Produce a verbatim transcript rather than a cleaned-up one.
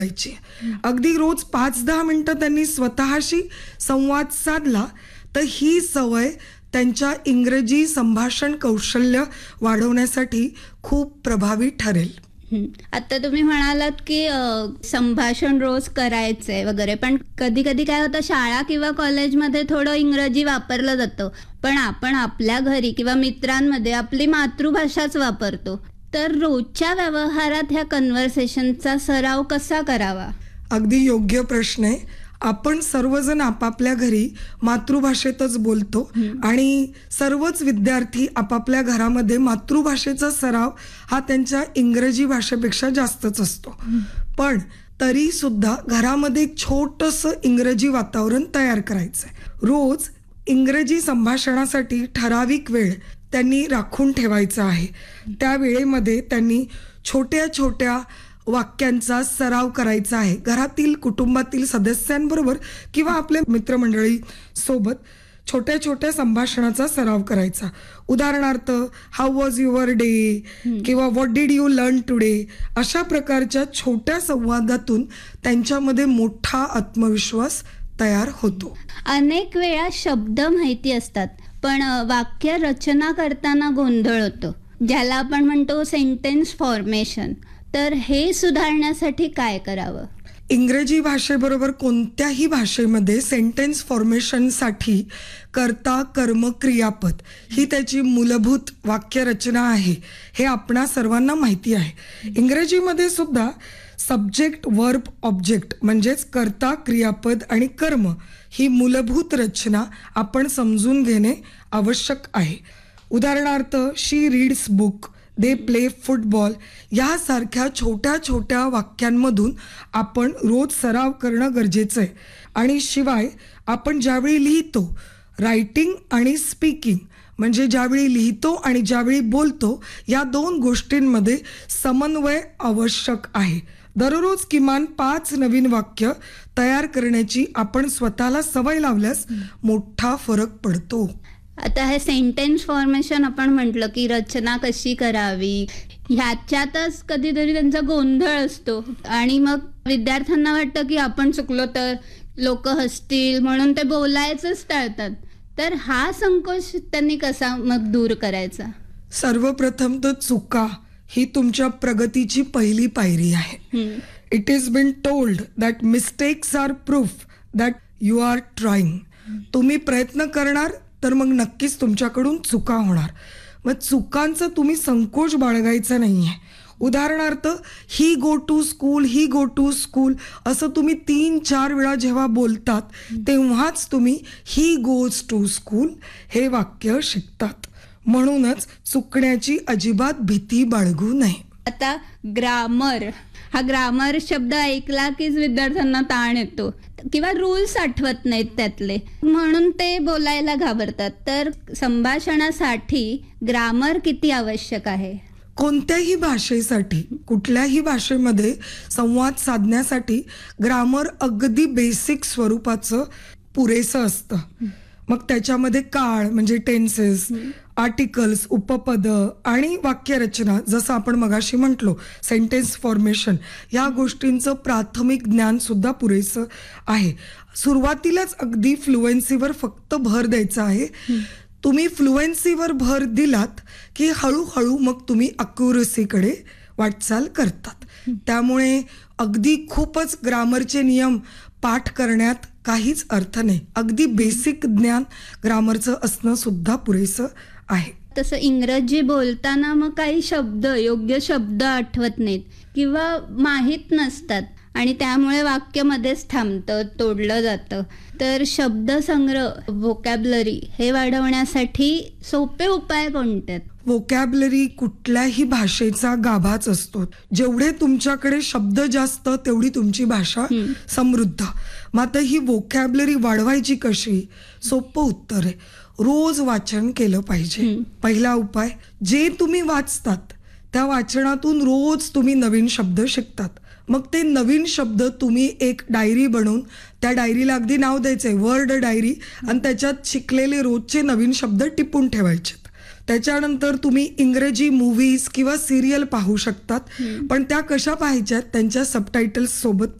अगदी रोज पाच दहा मिनिटं त्यांनी स्वतःशी संवाद साधला तर ही सवय त्यांच्या इंग्रजी संभाषण कौशल्य वाढवण्यासाठी खूप प्रभावी ठरेल. आता तुम्ही म्हणालात की संभाषण रोज करायचंय वगैरे, पण कधी कधी काय होतं, शाळा किंवा कॉलेजमध्ये थोडं इंग्रजी वापरलं जातं, पण आपण आपल्या घरी किंवा मित्रांमध्ये आपली मातृभाषाच वापरतो. तर रोजच्या व्यवहारात ह्या कन्व्हर्सेशनचा सराव कसा करावा? अगदी योग्य प्रश्न आहे. आपण सर्वजण आपापल्या घरी मातृभाषेतच बोलतो आणि सर्वच विद्यार्थी आपापल्या घरामध्ये मातृभाषेचा सराव हा त्यांच्या इंग्रजी भाषेपेक्षा जास्तच असतो. पण तरी सुद्धा घरामध्ये एक छोटंसं इंग्रजी वातावरण तयार करायचं आहे. रोज इंग्रजी संभाषणासाठी ठराविक वेळ त्यांनी राखून ठेवायचा आहे. त्या वेळेमध्ये त्यांनी छोट्या छोट्या वाक्यांचा सराव करायचा आहे. घरातील कुटुंबातील सदस्यांबरोबर किंवा आपल्या मित्रमंडळी सोबत छोट्या छोट्या संभाषणाचा सराव करायचा. उदाहरणार्थ, हाऊ वॉज युअर डे किंवा what did you learn today, अशा प्रकारच्या छोट्या संवादातून त्यांच्यामध्ये मोठा आत्मविश्वास तयार होतो. अनेक वेळा शब्द माहिती असतात पण वाक्य रचना करताना गोंधळ होतो, ज्याला आपण म्हणतो सेंटेन्स फॉर्मेशन. तर हे सुधारण्यासाठी काय करावं? इंग्रजी भाषेबरोबर कोणत्याही भाषेमध्ये सेंटेन्स फॉर्मेशनसाठी कर्ता कर्म क्रियापद ही त्याची मूलभूत वाक्यरचना आहे, हे आपणा सर्वांना माहिती आहे. इंग्रजीमध्ये सुद्धा सब्जेक्ट वर्ब ऑब्जेक्ट म्हणजेच कर्ता क्रियापद आणि कर्म ही मूलभूत रचना आपण समजून घेणे आवश्यक आहे. उदाहरणार्थ, शी reads book, they play football यासारख्या छोट्या छोट्या वाक्यांमधून आपण रोज सराव करणं गरजेचं आहे. आणि शिवाय आपण ज्यावेळी लिहितो, रायटिंग आणि स्पीकिंग म्हणजे ज्यावेळी लिहितो आणि ज्यावेळी बोलतो, या दोन गोष्टींमध्ये समन्वय आवश्यक आहे. दररोज किमान पाच नवीन वाक्य तयार करण्याची आपण स्वतःला सवय लावल्यास मोठा फरक पडतो. आता हे सेंटेन्स फॉर्मेशन आपण म्हटलं की रचना कशी करावी, ह्याच्यातच कधीतरी त्यांचा गोंधळ असतो आणि मग विद्यार्थ्यांना वाटतं की आपण चुकलो तर लोक हसतील म्हणून ते बोलायचंच टाळतात. तर हा संकोच त्यांनी कसा मग दूर करायचा? सर्वप्रथम तर चुका ही तुमच्या प्रगतीची पहिली पायरी आहे. It is bin told that mistakes R proof that you R trying. तुम्ही प्रयत्न करणार तर मग नक्कीच तुमच्याकडून चुका होणार. मग चुकांचा तुम्ही संकोच बाळगायचा नाही आहे. उदाहरणार्थ, ही go to school, he go to school असं तुम्ही तीन चार वेळा जेव्हा बोलतात तेव्हाच तुम्ही ही गोज टू स्कूल हे वाक्य शिकतात. म्हणूनच चुकण्याची अजिबात भीती बाळगू नये. आता ग्रामर, हा ग्रामर शब्द ऐकला कीच विद्यार्थ्यांना ताण येतो किंवा रूल्स आठवत नाहीत त्यातले, म्हणून ते बोलायला घाबरतात. तर संभाषणासाठी ग्रामर किती आवश्यक आहे? कोणत्याही भाषेसाठी, कुठल्याही भाषेमध्ये संवाद साधण्यासाठी ग्रामर अगदी बेसिक स्वरूपाचं पुरेसं असतं. मग त्याच्यामध्ये काळ म्हणजे टेन्सेस, आर्टिकल्स, उपपद आणि वाक्यरचना, जसं आपण मगाशी म्हटलो सेंटेन्स फॉर्मेशन, या गोष्टींचं प्राथमिक ज्ञान सुद्धा पुरेसं आहे. सुरुवातीलाच अगदी फ्लुएन्सीवर फक्त भर द्यायचा आहे. तुम्ही फ्लुएन्सीवर भर दिलात की हळूहळू मग तुम्ही अक्युरसीकडे वाटचाल करतात. त्यामुळे अगदी खूपच ग्रामरचे नियम पाठ करण्यात काहीच अर्थ नाही. अगदी बेसिक ज्ञान ग्रामरचं असणं सुद्धा पुरेसं आहे. तसं इंग्रजी बोलताना मग काही शब्द, योग्य शब्द आठवत नाहीत किंवा माहीत नसतात आणि त्यामुळे वाक्य मध्येच थांबतं, तोडलं जातं. तर शब्दसंग्रह, व्होकॅब्युलरी हे वाढवण्यासाठी सोपे उपाय कोणते? व्होकॅब्युलरी कुठल्याही भाषेचा गाभाच असतो. जेवढे तुमच्याकडे शब्द जास्त तेवढी तुमची भाषा समृद्ध. मात्र ही व्होकॅब्युलरी वाढवायची कशी? सोपं उत्तर आहे, रोज वाचन केलं पाहिजे. पहिला उपाय, जे तुम्ही वाचतात त्या वाचनातून रोज तुम्ही नवीन शब्द शिकतात. मग ते नवीन शब्द तुम्ही एक डायरी बनवून, त्या डायरीला अगदी नाव द्यायचंय वर्ड डायरी, आणि त्याच्यात शिकलेले रोजचे नवीन शब्द टिपून ठेवायचे. त्याच्यानंतर तुम्ही इंग्रजी मूव्हीज किंवा सिरियल पाहू शकतात, पण त्या कशा पाहायच्यात त्यांच्या सबटायटल्स सोबत